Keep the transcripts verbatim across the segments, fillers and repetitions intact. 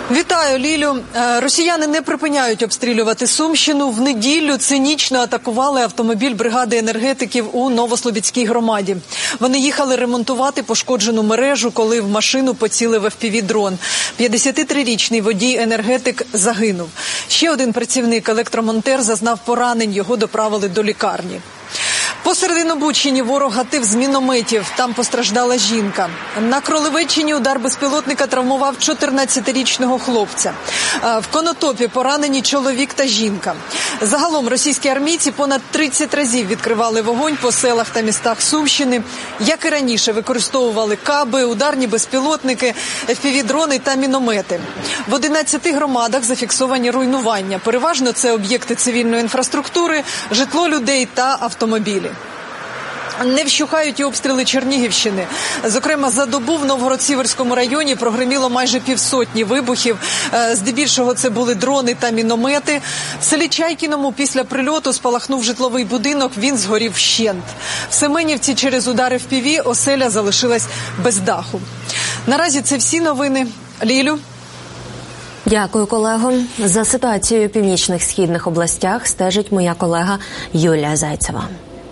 Вітаю, Лілю. Росіяни не припиняють обстрілювати Сумщину. В неділю цинічно атакували автомобіль бригади енергетиків у Новослобідській громаді. Вони їхали ремонтувати пошкоджену мережу, коли в машину поцілив еф пі ві-дрон. п'ятдесятитрирічний водій-енергетик загинув. Ще один працівник, електромонтер, зазнав поранень. Його доправили до лікарні. Посеред Інобуччині ворог гатив з мінометів. Там постраждала жінка. На Кролевеччині удар безпілотника травмував чотирнадцятирічного хлопця. В Конотопі поранені чоловік та жінка. Загалом російські армійці понад тридцять разів відкривали вогонь по селах та містах Сумщини. Як і раніше, використовували каби, ударні безпілотники, еф пі ві-дрони та міномети. В одинадцяти громадах зафіксовані руйнування. Переважно це об'єкти цивільної інфраструктури, житло людей та автомобілі. Не вщухають і обстріли Чернігівщини. Зокрема, за добу в Новгород-Сіверському районі прогриміло майже півсотні вибухів. Здебільшого це були дрони та міномети. В селі Чайкіному після прильоту спалахнув житловий будинок, він згорів вщент. В Семенівці через удар еф пі ві оселя залишилась без даху. Наразі це всі новини. Лілю. Дякую, колего. За ситуацією у північних східних областях стежить моя колега Юлія Зайцева.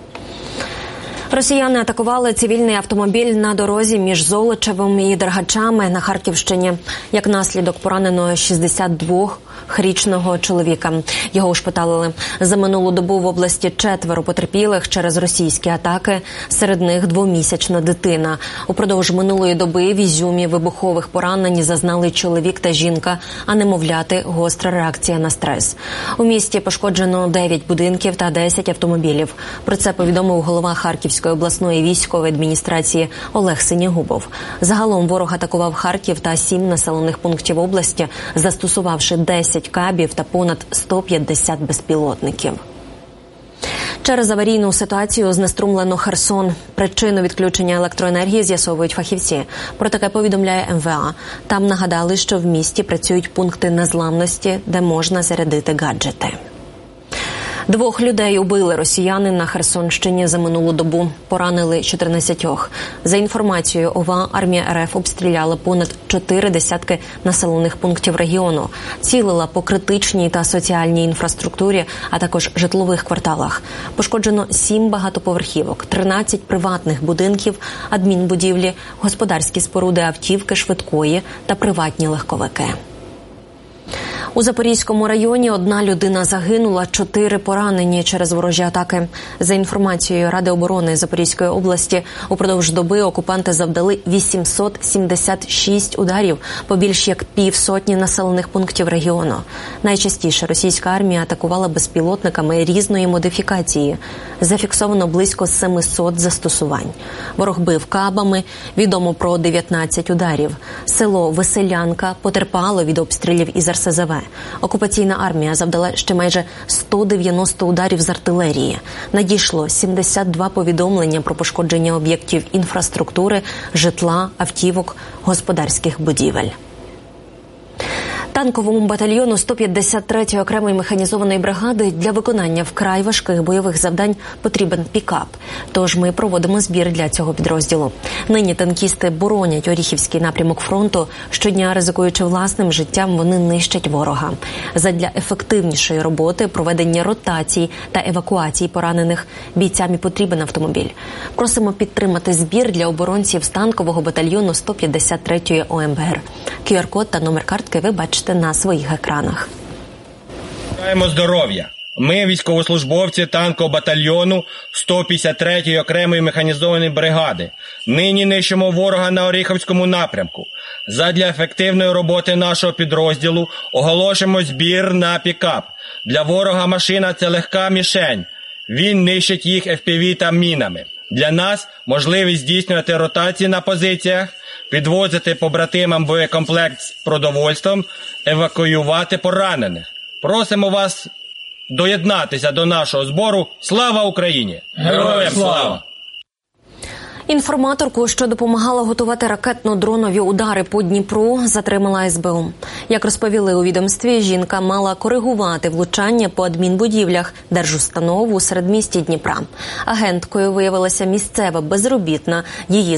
Росіяни атакували цивільний автомобіль на дорозі між Золочевом і Дергачами на Харківщині. Як наслідок поранено шістдесятидвохрічного чоловіка. Його ушпиталили. За минулу добу в області четверо потерпілих через російські атаки. Серед них двомісячна дитина. Упродовж минулої доби в Ізюмі вибухових поранень зазнали чоловік та жінка, а немовляти – гостра реакція на стрес. У місті пошкоджено дев'ять будинків та десять автомобілів. Про це повідомив голова Харківської обласної військової адміністрації Олег Синягубов. Загалом ворог атакував Харків та сім населених пунктів області, застосувавши десять кабів та понад сто п'ятдесят безпілотників. Через аварійну ситуацію знеструмлено Херсон. Причину відключення електроенергії з'ясовують фахівці. Про таке повідомляє ем ве а. Там нагадали, що в місті працюють пункти незламності, де можна зарядити гаджети. Двох людей убили росіяни на Херсонщині за минулу добу. Поранили чотирнадцятьох. За інформацією ОВА, армія ер еф обстріляла понад чотири десятки населених пунктів регіону. Цілила по критичній та соціальній інфраструктурі, а також житлових кварталах. Пошкоджено сім багатоповерхівок, тринадцять приватних будинків, адмінбудівлі, господарські споруди, автівки швидкої та приватні легковики. У Запорізькому районі одна людина загинула, чотири поранені через ворожі атаки. За інформацією Ради оборони Запорізької області, упродовж доби окупанти завдали вісімсот сімдесят шість ударів по більш як півсотні населених пунктів регіону. Найчастіше російська армія атакувала безпілотниками різної модифікації. Зафіксовано близько семисот застосувань. Ворог бив кабами, відомо про дев'ятнадцять ударів. Село Веселянка потерпало від обстрілів із ер ес зе ве. Окупаційна армія завдала ще майже сто дев'яносто ударів з артилерії. Надійшло сімдесят два повідомлення про пошкодження об'єктів інфраструктури, житла, автівок, господарських будівель. Танковому батальйону сто п'ятдесят третьої окремої механізованої бригади для виконання вкрай важких бойових завдань потрібен пікап. Тож ми проводимо збір для цього підрозділу. Нині танкісти боронять Оріхівський напрямок фронту. Щодня, ризикуючи власним життям, вони нищать ворога. Задля ефективнішої роботи, проведення ротацій та евакуації поранених бійцям і потрібен автомобіль. Просимо підтримати збір для оборонців з танкового батальйону сто п'ятдесят третьої о ем бе ер. ку ар код та номер картки ви бачите на своїх екранах. Бажаємо здоров'я. Ми, військовослужбовці танкового батальйону сто п'ятдесят третьої окремої механізованої бригади, нині нищимо ворога на Оріхівському напрямку. Задля ефективної роботи нашого підрозділу оголошуємо збір на пікап. Для ворога машина – це легка мішень. Він нищить їх еф пі ві та мінами. Для нас можливість здійснювати ротації на позиціях, підвозити побратимам боєкомплект з продовольством, евакуювати поранених. Просимо вас доєднатися до нашого збору. Слава Україні! Героям слава! Інформаторку, що допомагала готувати ракетно-дронові удари по Дніпру, затримала ес бе у. Як розповіли у відомстві, жінка мала коригувати влучання по адмінбудівлях держустанов у середмісті Дніпра. Агенткою виявилася місцева безробітна. Її